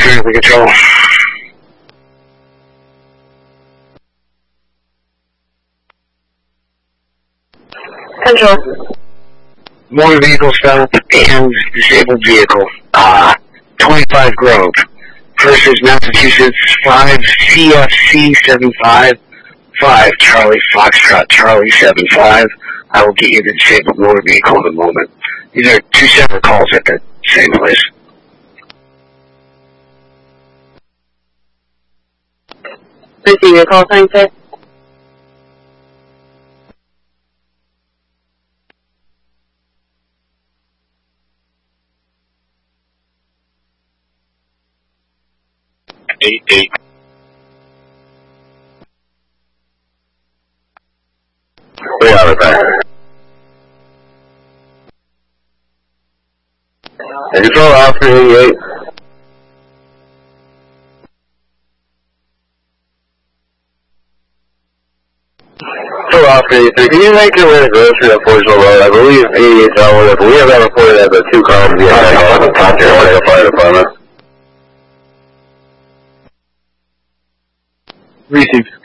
Traffic control. Control. Motor vehicle stop and disabled vehicle. 25 Grove. First is Massachusetts 5 CFC 755 Charlie Foxtrot Charlie 75. I will get you the disabled motor vehicle in a moment. These are two separate calls at the same place. Receive your call sign, sir. Eight. We are with that. And control Oscar 88. Control Oscar 83. Can you make your way to grocery on Forgesville Road? I believe 88 but we have that reported as a 2 car to the fire department. Received.